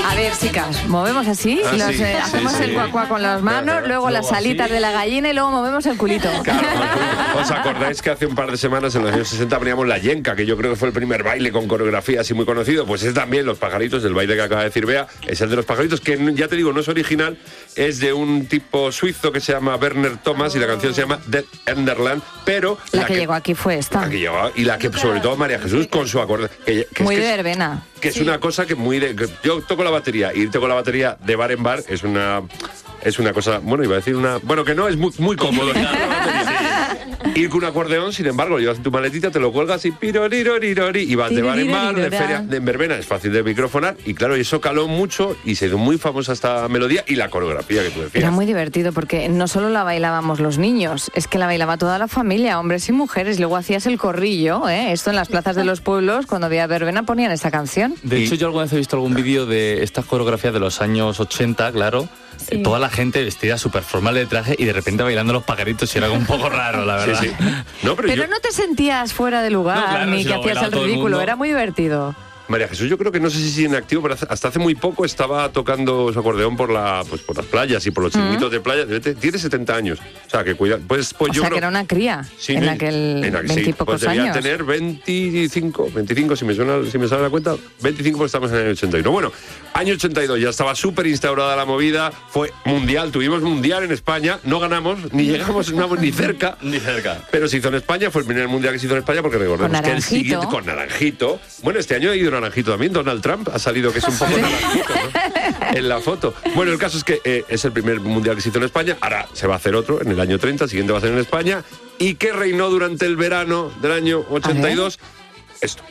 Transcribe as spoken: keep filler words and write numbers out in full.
A ver, chicas, movemos así, Ah, los, sí, eh, sí, hacemos sí. el cuacuá con las manos, Ajá, luego las luego alitas así. de la gallina y luego movemos el culito. Claro, ¿os acordáis que hace un par de semanas, en los años sesenta, poníamos la yenca, que yo creo que fue el primer baile con coreografía así muy conocido? Pues es también Los Pajaritos, el baile que acaba de decir Bea, es el de Los Pajaritos, que ya te digo, no es original, es de un tipo suizo que se llama Werner Thomas y la canción se llama Dead Enderland, pero... La, que, llegó aquí fue esta. La que llegó, y la que sobre todo María Jesús con su acorde... Que, que Muy es, de que es- verbena. que es una cosa que muy de, que yo toco la batería, irte con la batería de bar en bar es una es una cosa, bueno, iba a decir una, bueno, que no es muy, muy cómodo. Ir con un acordeón, sin embargo, lo llevas en tu maletita, te lo cuelgas y pirorirorirori, y vas de bar en bar, de feria, de en verbena, es fácil de microfonar, y claro, y eso caló mucho y se hizo muy famosa esta melodía y la coreografía que tú decías. Era muy divertido porque no solo la bailábamos los niños, es que la bailaba toda la familia, hombres y mujeres. Luego hacías el corrillo, ¿eh? Esto en las plazas de los pueblos, cuando había verbena ponían esta canción. De hecho, yo alguna vez he visto algún vídeo de estas coreografías de los años ochenta, claro. Sí. Eh, Toda la gente vestida súper formal de traje y de repente bailando Los Pajaritos y era algo un poco raro, la verdad. Sí, sí. No, pero, Pero yo, no te sentías fuera de lugar, No, claro, ni si que lo hacías bailaba el todo el ridículo, mundo. era muy divertido. María Jesús, yo creo que no sé si sigue en activo, pero hace- hasta hace muy poco estaba tocando su acordeón por la pues por las playas y por los chiringuitos de playa. Tiene setenta años. O sea, que cuida. Pues, pues O yo sea, creo- que era una cría Sí, en en- aquel en aquel- sí, veintipocos pues debía años. tener veinticinco, veinticinco, si me suena, si me sale la cuenta, veinticinco porque estamos en el año ochenta y uno. Bueno, año ochenta y dos, ya estaba súper instaurada la movida, fue mundial, tuvimos mundial en España, no ganamos, ni llegamos no, ni cerca, Ni cerca. pero se hizo en España, fue el primer mundial que se hizo en España, porque recordemos Con que el Naranjito. siguiente, con Naranjito, bueno, este año ha ido Naranjito también, Donald Trump ha salido que es un poco Naranjito, ¿no? En la foto. Bueno, el caso es que eh, es el primer mundial que se hizo en España, ahora se va a hacer otro en el año treinta, el siguiente va a ser en España, y que reinó durante el verano del año ochenta y dos, esto.